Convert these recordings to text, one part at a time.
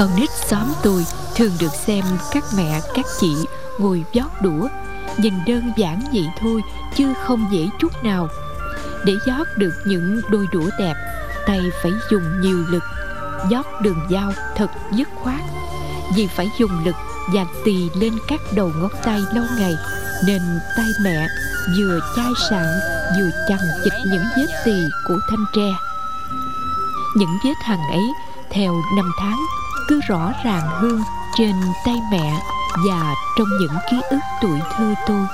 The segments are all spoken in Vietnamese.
Con nít xóm tôi thường được xem các mẹ các chị ngồi vót đũa. Nhìn đơn giản vậy thôi chứ không dễ chút nào. Để vót được những đôi đũa đẹp, tay phải dùng nhiều lực. Vót đường dao thật dứt khoát, vì phải dùng lực và tì lên các đầu ngón tay lâu ngày, nên tay mẹ vừa chai sạn vừa chằng chịt những vết tì của thanh tre. Những vết hằn ấy theo năm tháng cứ rõ ràng hơn trên tay mẹ và trong những ký ức tuổi thơ tôi.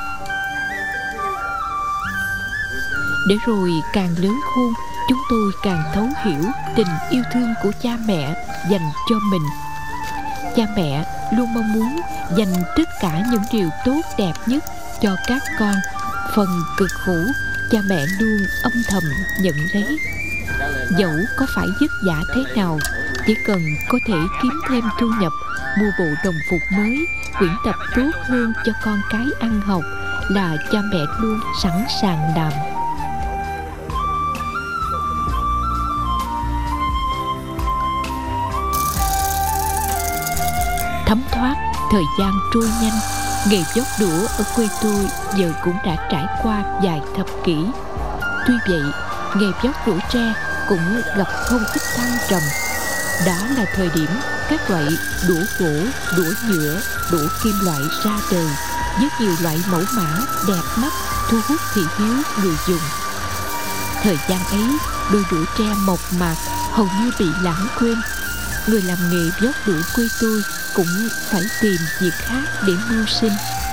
Để rồi càng lớn khôn, chúng tôi càng thấu hiểu tình yêu thương của cha mẹ dành cho mình. Cha mẹ luôn mong muốn dành tất cả những điều tốt đẹp nhất cho các con. Phần cực khổ, cha mẹ luôn âm thầm nhận lấy. Dẫu có phải vất vả thế nào, chỉ cần có thể kiếm thêm thu nhập, mua bộ đồng phục mới, quyển tập tốt hơn cho con cái ăn học là cha mẹ luôn sẵn sàng làm. Thấm thoát, thời gian trôi nhanh. Nghề vót đũa ở quê tôi giờ cũng đã trải qua vài thập kỷ. Tuy vậy, nghề vót đũa tre cũng gặp không ít thăng trầm. Đó là thời điểm các loại đũa gỗ, đũa nhựa, đũa kim loại ra đời với nhiều loại mẫu mã đẹp mắt, thu hút thị hiếu người dùng. Thời gian ấy, đôi đũa tre mộc mạc hầu như bị lãng quên. Người làm nghề vót đũa quê tôi cũng phải tìm việc khác để mưu sinh.